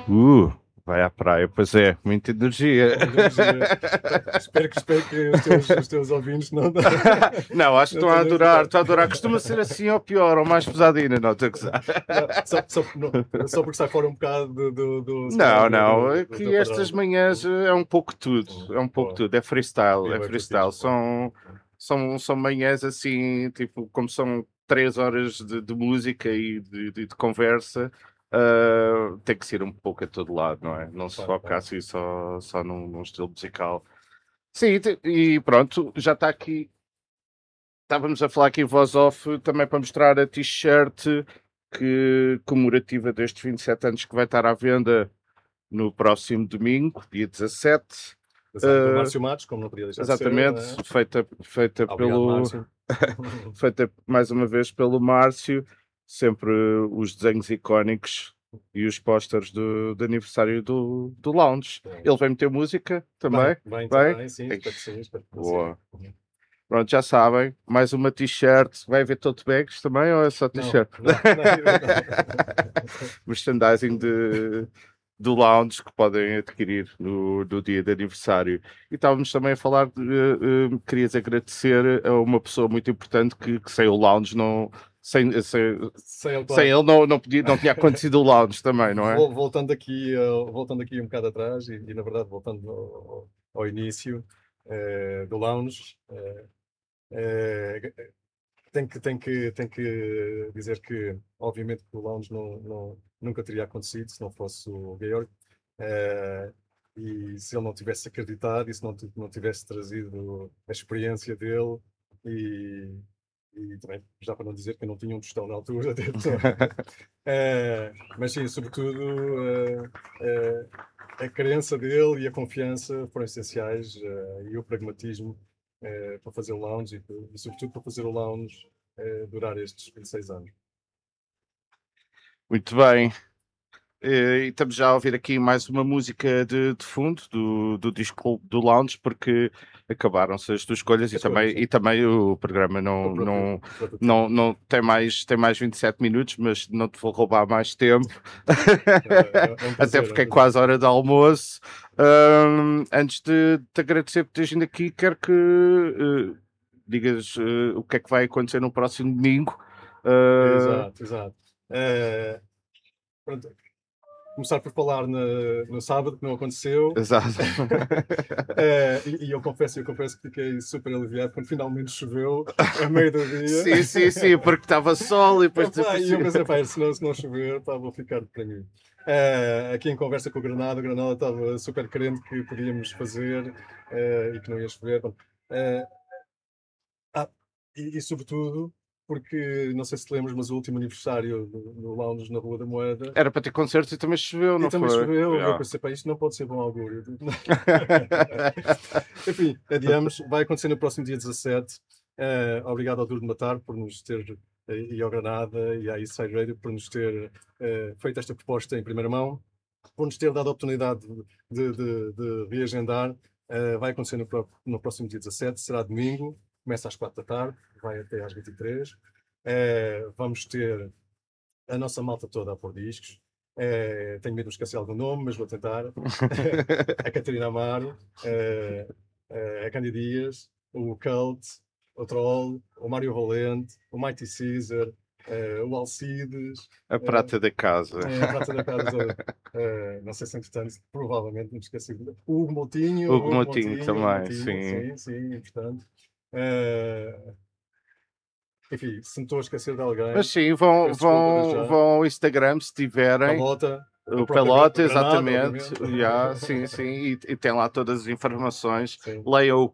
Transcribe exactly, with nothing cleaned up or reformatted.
Uh, vai à praia, pois é, muita energia. Muita energia. espero, que, espero que os teus, os teus ouvintes não... Não, acho que não estão a tenham adorar, hesitado. estão a adorar. Costuma ser assim ou pior, ou mais pesadinha, não, estou a gozar. Não, só, só, não, só porque sai fora um bocado do... do, do se Não, calhar, do- não, do- é do que teu estas padrão. manhãs é um pouco tudo, é um pouco Boa. tudo, é freestyle, E é bem freestyle. fixe, boa. São, são, são manhãs assim, tipo, como são três horas de, de música e de, de- de conversa, ah, tem que ser um pouco a todo lado, não é? Não se Claro, foca claro. assim só, só num, num estilo musical. Sim, te- e pronto, já está aqui. Estávamos a falar aqui em voz off também para mostrar a t-shirt que, comemorativa destes vinte e sete anos que vai estar à venda no próximo domingo, dia dezassete. Exato, do Uh, Márcio Matos, como não podia deixar exatamente, de ser, não é? feita, feita Obrigado, pelo Márcio. feita mais uma vez pelo Márcio, sempre os desenhos icónicos e os posters do, do aniversário do, do Lounge. Bem. Ele vai meter música também. Bem, bem, Vai? também, sim, Ei, espero que sim, espero que boa. consiga. Pronto, já sabem, mais uma t-shirt. Vai haver tote bags também ou é só Não, t-shirt? não, não, não. Merchandising de, do lounge que podem adquirir no, no dia de aniversário. E estávamos também a falar, de, uh, uh, querias agradecer a uma pessoa muito importante que, que sem o lounge não. Sem, sem, Sem ele, claro. sem ele não, não, podia, não tinha acontecido o lounge também, não é? Vol- Voltando aqui, uh, voltando aqui um bocado atrás e, e, na verdade voltando ao, ao início uh, do lounge, uh, uh, tenho que, tenho que, tenho que dizer que obviamente que o lounge não, não, nunca teria acontecido se não fosse o Georg, uh, e se ele não tivesse acreditado e se não, t- não tivesse trazido a experiência dele e, e também, já para não dizer que eu não tinha um tostão na altura dele. Eh, mas sim, sobretudo eh, eh, a crença dele e a confiança foram essenciais, eh, e o pragmatismo eh, para fazer o lounge e, e sobretudo para fazer o lounge eh, durar estes vinte e seis anos. Muito bem. Eh, E estamos já a ouvir aqui mais uma música de, de fundo do, do disco do Lounge, porque acabaram-se as tuas escolhas e As também, escolhas, sim. e também o programa O não, próprio, não, o próprio tempo. não, não tem, mais, tem mais vinte e sete minutos, mas não te vou roubar mais tempo, É, é um até prazer, porque é é um quase prazer. hora de almoço. Ahm, antes de te agradecer por teres vindo aqui, quero que eh, digas eh, o que é que vai acontecer no próximo domingo. Ah, Exato, exato. Eh, pronto, começar por falar na- no sábado, que não aconteceu. exato. Eh, e, e eu confesso, eu confesso que fiquei super aliviado quando finalmente choveu a meio do dia. Sim, sim, sim, porque estava sol e depois Epá, e eu desaparecia. pensei, pá, se não, se não chover, pá, vou ficar para mim. Eh, aqui em conversa com o Granada, o Granada estava super crente que podíamos fazer eh, e que não ia chover. Bom, eh, ah, e, e sobretudo, porque não sei se te lembras, mas o último aniversário do, do Lounge na Rua da Moeda. Era para ter concertos e também choveu, E não também foi? choveu, eu Yeah. pensei, pá, isto não pode ser bom augúrio. Enfim, adiamos, vai acontecer no próximo dia dezassete. Eh, obrigado ao Duro de Matar por nos ter, eh, e ao Granada e à Eastside Radio por nos ter eh, feito esta proposta em primeira mão, por nos ter dado a oportunidade de, de, de reagendar. Eh, vai acontecer no, pró- no próximo dia dezassete, será domingo, começa às quatro da tarde, vai até às vinte e três. Eh, vamos ter a nossa malta toda a pôr discos. Eh, tenho medo de esquecer algum nome, mas vou tentar. A Catarina Amaro, eh, eh, a Cândia Dias, o Cult, o Troll, o Mário Valente, o Mighty Caesar, eh, o Alcides, A prata da casa. eh, a Prata da Casa toda. Eh, não sei se entretanto, provavelmente me esqueci. O Hugo Moutinho, O o Hugo Gomotinho Moutinho, o Hugo também, Moutinho, sim. sim, sim, importante. Eh, enfim, se me estou a esquecer de alguém, Mas sim, vão, peço desculpa desde vão, já. vão ao Instagram se tiverem. Pelota, O própria Pelota, Granada, exatamente. obviamente. Yeah, sim, sim. E, e tem lá todas as informações. Sim. Leiam o